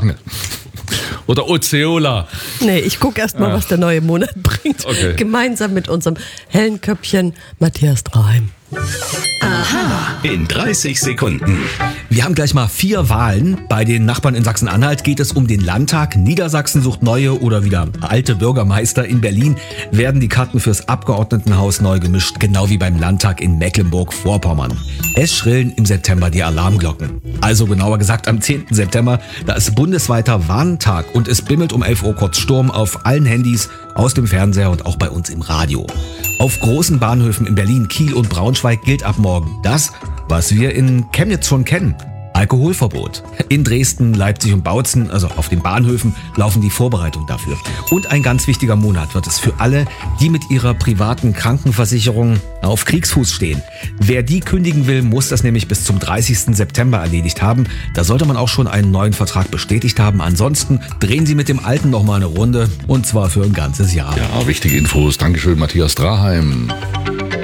Wange. Oder Ozeola. Nee, ich gucke erst mal, was der neue Monat bringt. Okay. Gemeinsam mit unserem hellen Köpfchen Matthias Draheim. In 30 Sekunden. Wir haben gleich mal 4 Wahlen. Bei den Nachbarn in Sachsen-Anhalt geht es um den Landtag. Niedersachsen sucht neue oder wieder alte Bürgermeister. In Berlin werden die Karten fürs Abgeordnetenhaus neu gemischt, genau wie beim Landtag in Mecklenburg-Vorpommern. Es schrillen im September die Alarmglocken. Also genauer gesagt am 10. September, da ist bundesweiter Warntag und es bimmelt um 11 Uhr kurz Sturm auf allen Handys, aus dem Fernseher und auch bei uns im Radio. Auf großen Bahnhöfen in Berlin, Kiel und Braunschweig gilt ab morgen das, was wir in Chemnitz schon kennen. Alkoholverbot. In Dresden, Leipzig und Bautzen, also auf den Bahnhöfen, laufen die Vorbereitungen dafür. Und ein ganz wichtiger Monat wird es für alle, die mit ihrer privaten Krankenversicherung auf Kriegsfuß stehen. Wer die kündigen will, muss das nämlich bis zum 30. September erledigt haben. Da sollte man auch schon einen neuen Vertrag bestätigt haben. Ansonsten drehen Sie mit dem alten nochmal eine Runde und zwar für ein ganzes Jahr. Ja, wichtige Infos. Dankeschön, Matthias Draheim.